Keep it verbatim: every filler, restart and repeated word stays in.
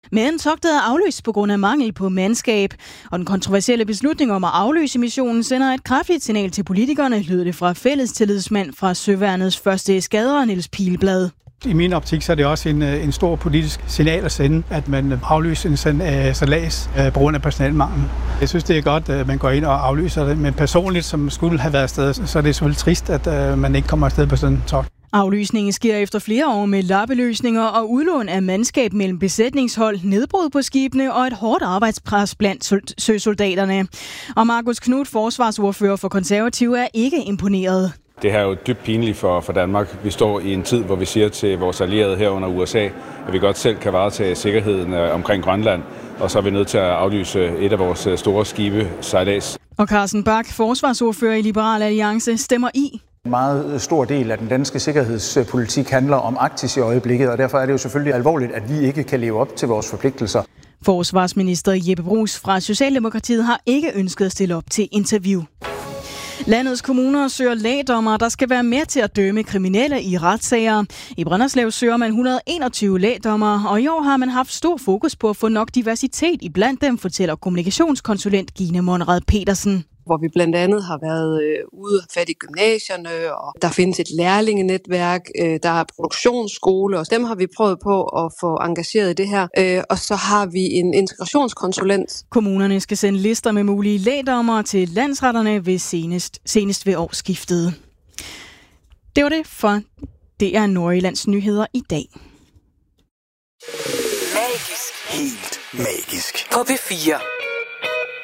Men togtet er aflyst på grund af mangel på mandskab. Og den kontroversielle beslutning om at aflyse missionen sender et kraftigt signal til politikerne, lød det fra fællestillidsmand fra Søværnets første eskadre, Niels Pilblad. I min optik så er det også en, en stor politisk signal at sende, at man aflyser en sådan uh, salas uh, på grund af personalmangel. Jeg synes, det er godt, at man går ind og aflyser det, men personligt, som skulle have været afsted, så er det selvfølgelig trist, at uh, man ikke kommer afsted på sådan en tog. Aflysningen sker efter flere år med lappeløsninger og udlån af mandskab mellem besætningshold, nedbrud på skibene og et hårdt arbejdspres blandt søsoldaterne. Og Marcus Knuth, forsvarsordfører for Konservative, er ikke imponeret. Det her er jo dybt pinligt for, for Danmark. Vi står i en tid, hvor vi siger til vores allierede herunder U S A, at vi godt selv kan varetage sikkerheden omkring Grønland, og så er vi nødt til at aflyse et af vores store skibe, sejlads. Og Carsten Bach, forsvarsordfører i Liberal Alliance, stemmer i. En meget stor del af den danske sikkerhedspolitik handler om Arktis i øjeblikket, og derfor er det jo selvfølgelig alvorligt, at vi ikke kan leve op til vores forpligtelser. Forsvarsminister Jeppe Bruus fra Socialdemokratiet har ikke ønsket at stille op til interview. Landets kommuner søger lægdommere, der skal være med til at dømme kriminelle i retssager. I Brønderslev søger man et hundrede og enogtyve lægdommere, og i år har man haft stor fokus på at få nok diversitet i blandt dem, fortæller kommunikationskonsulent Gine Monrad Petersen. Hvor vi blandt andet har været øh, ude og fat i gymnasierne, og der findes et lærlingenetværk, øh, der er produktionsskole, og dem har vi prøvet på at få engageret i det her. Øh, og så har vi en integrationskonsulent. Kommunerne skal sende lister med mulige lægdommere til landsretterne ved senest, senest ved årsskiftet. Det var det for det er Nordjyllands nyheder i dag. Magisk. Helt magisk. På P fire.